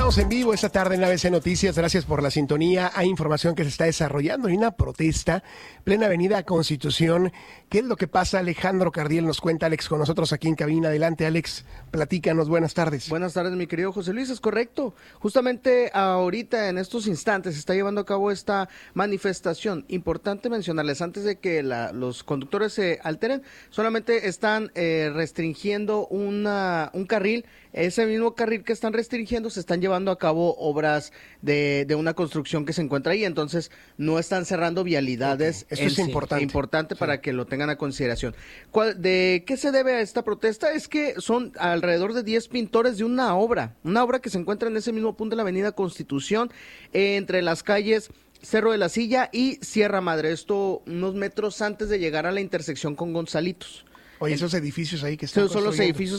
Estamos en vivo esta tarde en ABC Noticias. Gracias por la sintonía. Hay información que se está desarrollando. Hay una protesta plena avenida Constitución. ¿Qué es lo que pasa? Alejandro Cardiel nos cuenta. Alex, con nosotros aquí en cabina. Adelante, Alex. Platícanos. Buenas tardes. Buenas tardes, mi querido José Luis. Es correcto. Justamente ahorita, en estos instantes, se está llevando a cabo esta manifestación. Importante mencionarles, antes de que los conductores se alteren, solamente están restringiendo un carril. Ese mismo carril que están restringiendo, se están llevando a cabo obras de una construcción que se encuentra ahí, entonces no están cerrando vialidades. Okay. Esto es importante. Importante para que lo tengan a consideración. ¿De qué se debe a esta protesta? Es que son alrededor de 10 pintores de una obra que se encuentra en ese mismo punto de la avenida Constitución, entre las calles Cerro de la Silla y Sierra Madre, esto unos metros antes de llegar a la intersección con Gonzalitos. Oye, esos edificios ahí que están son los edificios